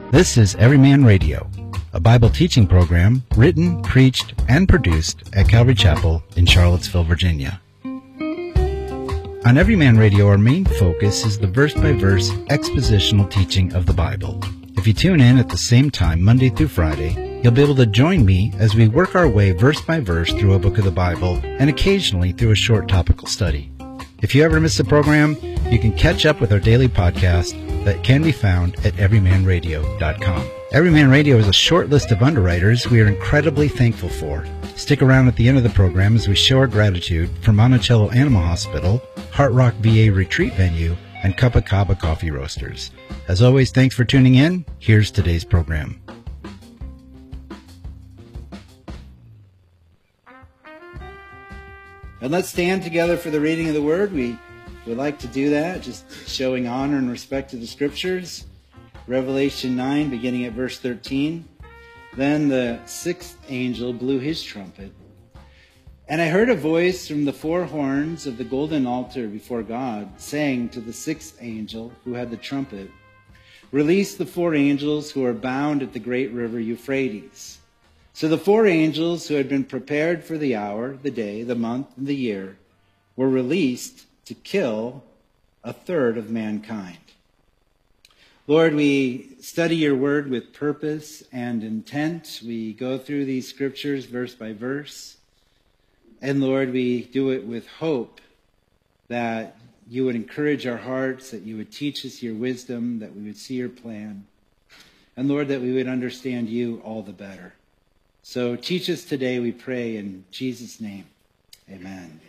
This is Everyman Radio, a Bible teaching program written, preached, and produced at Calvary Chapel in Charlottesville, Virginia. On Everyman Radio, our main focus is the verse-by-verse expositional teaching of the Bible. If you tune in at the same time, Monday through Friday, you'll be able to join me as we work our way verse by verse through a book of the Bible and occasionally through a short topical study. If you ever miss the program, you can catch up with our daily podcast that can be found at everymanradio.com. Everyman Radio is a short list of underwriters we are incredibly thankful for. Stick around at the end of the program as we show our gratitude for Monticello Animal Hospital, Heart Rock VA Retreat Venue, and Copacabana Coffee Roasters. As always, thanks for tuning in. Here's today's program. And let's stand together for the reading of the Word. We like to do that, just showing honor and respect to the Scriptures. Revelation 9, beginning at verse 13. Then the sixth angel blew his trumpet, and I heard a voice from the four horns of the golden altar before God, saying to the sixth angel who had the trumpet, "Release the four angels who are bound at the great river Euphrates." So the four angels who had been prepared for the hour, the day, the month, and the year were released to kill a third of mankind. Lord, we study your word with purpose and intent. We go through these scriptures verse by verse. And Lord, we do it with hope that you would encourage our hearts, that you would teach us your wisdom, that we would see your plan. And Lord, that we would understand you all the better. So teach us today, we pray, in Jesus' name. Amen.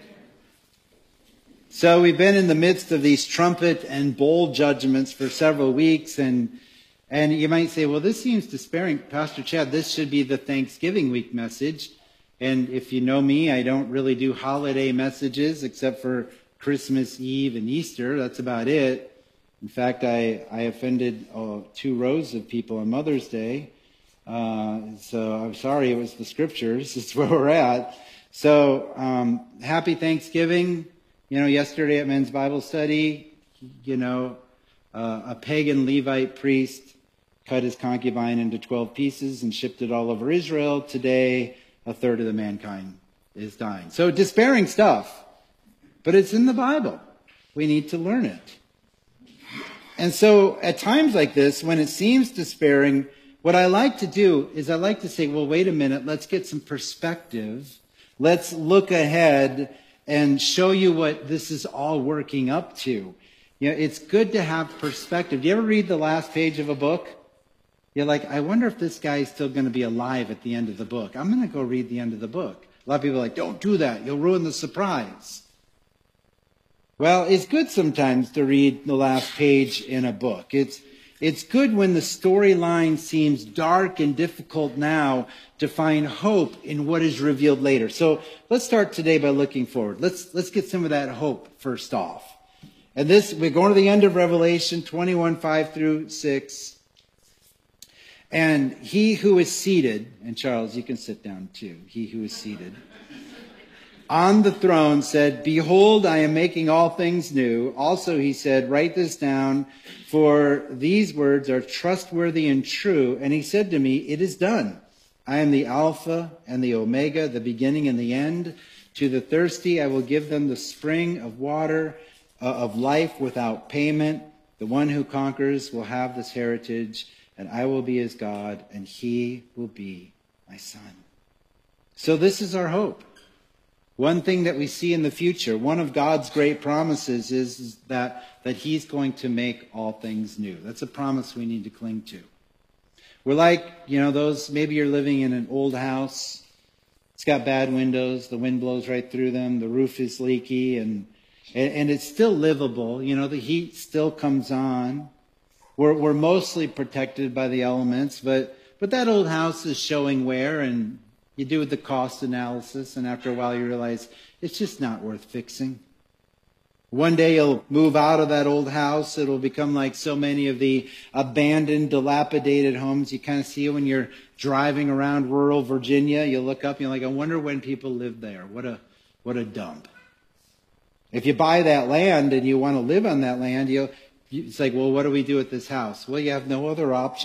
So we've been in the midst of these trumpet and bowl judgments for several weeks, and you might say, well, this seems despairing. Pastor Chad, this should be the Thanksgiving week message. And if you know me, I don't really do holiday messages except for Christmas Eve and Easter. That's about it. In fact, I offended 2 rows of people on Mother's Day. So I'm sorry, it was the scriptures. It's where we're at. So happy Thanksgiving. Yesterday at men's Bible study, a pagan Levite priest cut his concubine into 12 pieces and shipped it all over Israel. Today, a third of the mankind is dying. So despairing stuff, but it's in the Bible. We need to learn it. And so at times like this, when it seems despairing, what I like to do is I like to say, well, wait a minute, let's get some perspective. Let's look ahead and show you what this is all working up to. It's good to have perspective. Do you ever read the last page of a book? You're like, I wonder if this guy's still going to be alive at the end of the book. I'm going to go read the end of the book. A lot of people are like, don't do that. You'll ruin the surprise. Well, it's good sometimes to read the last page in a book. It's good when the storyline seems dark and difficult now to find hope in what is revealed later. So let's start today by looking forward. Let's get some of that hope first off. And we're going to the end of Revelation 21, 5 through 6. And he who is seated, and Charles, you can sit down too. He who is seated on the throne said, "Behold, I am making all things new." Also, he said, "Write this down, for these words are trustworthy and true." And he said to me, "It is done. I am the Alpha and the Omega, the beginning and the end. To the thirsty, I will give them the spring of water of life without payment. The one who conquers will have this heritage, and I will be his God, and he will be my son." So this is our hope. One thing that we see in the future, one of God's great promises is that he's going to make all things new. That's a promise we need to cling to. We're like, those, maybe you're living in an old house. It's got bad windows. The wind blows right through them. The roof is leaky and it's still livable. The heat still comes on. We're mostly protected by the elements, but that old house is showing wear, and you do the cost analysis, and after a while you realize it's just not worth fixing. One day you'll move out of that old house. It'll become like so many of the abandoned, dilapidated homes you kind of see when you're driving around rural Virginia. You look up and you're like, I wonder when people lived there. What a dump. If you buy that land and you want to live on that land, it's like, well, what do we do with this house? Well, you have no other option